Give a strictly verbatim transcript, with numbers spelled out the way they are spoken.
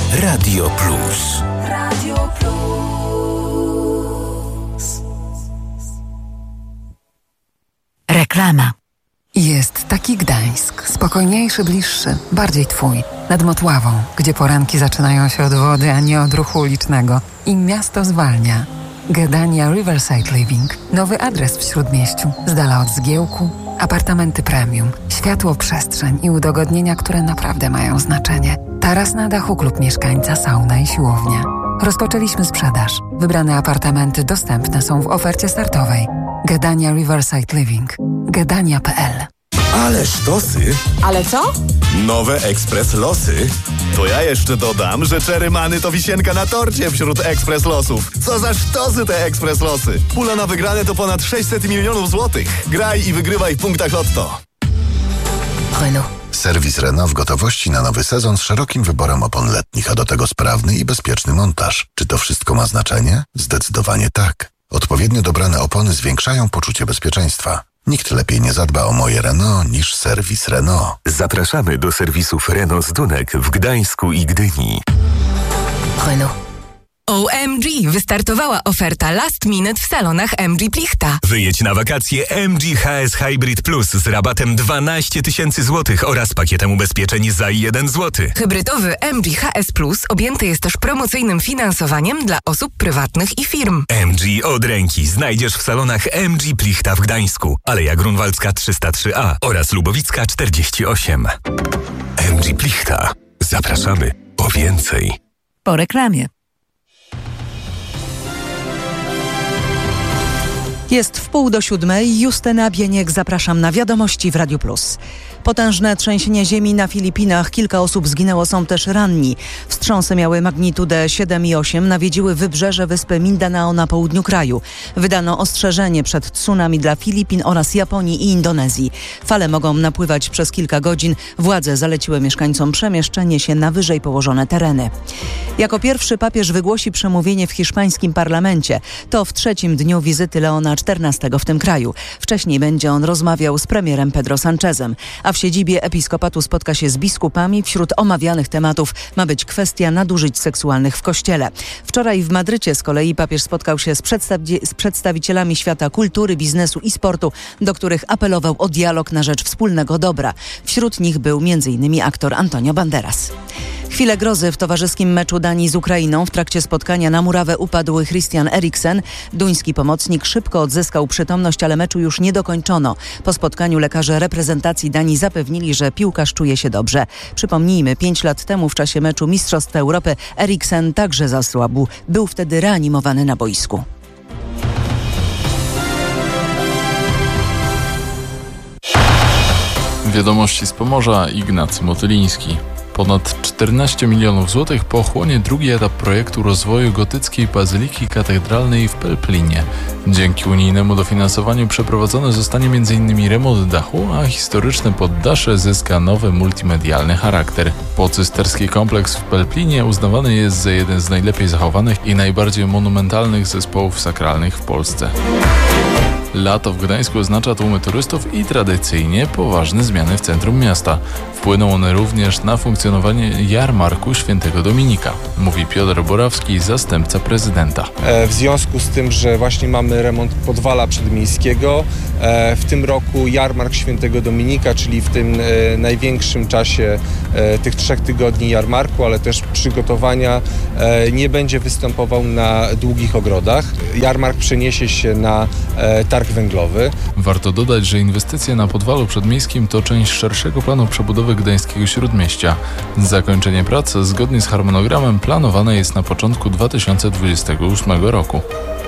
Radio Plus. Radio Plus. Reklama. Jest taki Gdańsk, spokojniejszy, bliższy, bardziej twój. Nad Motławą, gdzie poranki zaczynają się od wody, a nie od ruchu ulicznego. I miasto zwalnia. Gdynia Riverside Living. Nowy adres w Śródmieściu. Z dala od zgiełku. Apartamenty premium. Światło, przestrzeń i udogodnienia, które naprawdę mają znaczenie. Taras na dachu, klub mieszkańca, sauna i siłownia. Rozpoczęliśmy sprzedaż. Wybrane apartamenty dostępne są w ofercie startowej. Gdynia Riverside Living. Gdynia kropka p l. Ale sztosy! Ale co? Nowe Ekspres Losy. To ja jeszcze dodam, że Czerymany to wisienka na torcie wśród Ekspres Losów. Co za sztosy te Ekspres Losy! Pula na wygrane to ponad sześćset milionów złotych. Graj i wygrywaj w punktach Lotto. Renault. Serwis Renault w gotowości na nowy sezon z szerokim wyborem opon letnich, a do tego sprawny i bezpieczny montaż. Czy to wszystko ma znaczenie? Zdecydowanie tak. Odpowiednio dobrane opony zwiększają poczucie bezpieczeństwa. Nikt lepiej nie zadba o moje Renault niż serwis Renault. Zapraszamy do serwisów Renault z Dunek w Gdańsku i Gdyni. Renault. O M G! Wystartowała oferta Last Minute w salonach M G Plichta. Wyjedź na wakacje M G H S Hybrid Plus z rabatem dwanaście tysięcy złotych oraz pakietem ubezpieczeń za jeden złoty. Hybrydowy M G H S Plus objęty jest też promocyjnym finansowaniem dla osób prywatnych i firm. M G od ręki znajdziesz w salonach M G Plichta w Gdańsku, Aleja Grunwaldzka trzysta trzy A oraz Lubowicka czterdzieści osiem. M G Plichta. Zapraszamy po więcej. Po reklamie. Jest w pół do siódmej. Justyna Bieniek, zapraszam na wiadomości w Radio Plus. Potężne trzęsienie ziemi na Filipinach. Kilka osób zginęło, są też ranni. Wstrząsy miały magnitudę siedem i osiem, nawiedziły wybrzeże wyspy Mindanao na południu kraju. Wydano ostrzeżenie przed tsunami dla Filipin oraz Japonii i Indonezji. Fale mogą napływać przez kilka godzin. Władze zaleciły mieszkańcom przemieszczenie się na wyżej położone tereny. Jako pierwszy papież wygłosi przemówienie w hiszpańskim parlamencie. To w trzecim dniu wizyty Leona czternastego w tym kraju. Wcześniej będzie on rozmawiał z premierem Pedro Sanchezem. A w siedzibie episkopatu spotka się z biskupami. Wśród omawianych tematów ma być kwestia nadużyć seksualnych w Kościele. Wczoraj w Madrycie z kolei papież spotkał się z, przedstawi- z przedstawicielami świata kultury, biznesu i sportu, do których apelował o dialog na rzecz wspólnego dobra. Wśród nich był między innymi aktor Antonio Banderas. Chwilę grozy w towarzyskim meczu Danii z Ukrainą. W trakcie spotkania na murawę upadł Christian Eriksen. Duński pomocnik szybko odzyskał przytomność, ale meczu już nie dokończono. Po spotkaniu lekarze reprezentacji Danii zapewnili, że piłkarz czuje się dobrze. Przypomnijmy, pięć lat temu w czasie meczu Mistrzostw Europy Eriksen także zasłabł. Był wtedy reanimowany na boisku. Wiadomości z Pomorza, Ignacy Motyliński. Ponad czternaście milionów złotych pochłonie drugi etap projektu rozwoju gotyckiej bazyliki katedralnej w Pelplinie. Dzięki unijnemu dofinansowaniu przeprowadzony zostanie m in remont dachu, a historyczne poddasze zyska nowy multimedialny charakter. Pocysterski kompleks w Pelplinie uznawany jest za jeden z najlepiej zachowanych i najbardziej monumentalnych zespołów sakralnych w Polsce. Lato w Gdańsku oznacza tłumy turystów i tradycyjnie poważne zmiany w centrum miasta. Wpłyną one również na funkcjonowanie jarmarku Świętego Dominika, mówi Piotr Borawski, zastępca prezydenta. W związku z tym, że właśnie mamy remont podwala przedmiejskiego, w tym roku jarmark Świętego Dominika, czyli w tym największym czasie tych trzech tygodni jarmarku, ale też przygotowania, nie będzie występował na długich ogrodach. Jarmark przeniesie się na targ węglowy. Warto dodać, że inwestycje na podwalu przedmiejskim to część szerszego planu przebudowy gdańskiego Śródmieścia. Zakończenie prac zgodnie z harmonogramem planowane jest na początku dwa tysiące dwudziestego ósmego roku.